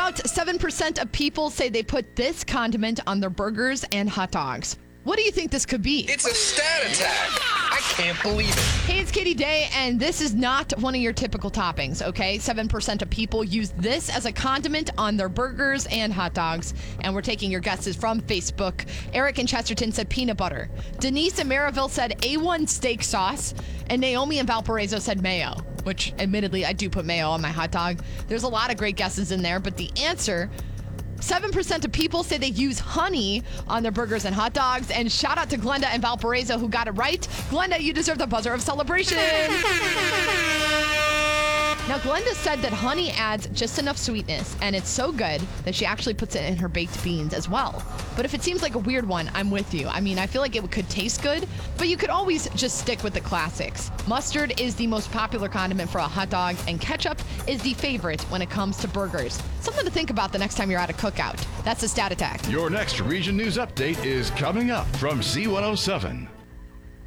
About 7% of people say they put this condiment on their burgers and hot dogs. What do you think this could be? It's a stat attack. I can't believe it. Hey, it's Katie Day, and this is not one of your typical toppings, okay? 7% of people use this as a condiment on their burgers and hot dogs. And we're taking your guesses from Facebook. Eric in Chesterton said peanut butter. Denise in Maryville said A1 steak sauce. And Naomi in Valparaiso said mayo, which admittedly I do put mayo on my hot dog. There's a lot of great guesses in there, but the answer... 7% of people say they use honey on their burgers and hot dogs. And shout out to Glenda and Valparaiso who got it right. Glenda, you deserve the buzzer of celebration. Now, Glenda said that honey adds just enough sweetness, and it's so good that she actually puts it in her baked beans as well. But if it seems like a weird one, I'm with you. I mean, I feel like it could taste good, but you could always just stick with the classics. Mustard is the most popular condiment for a hot dog, and ketchup is the favorite when it comes to burgers. Something to think about the next time you're at a cookout. That's the Stat Attack. Your next Region News Update is coming up from Z107.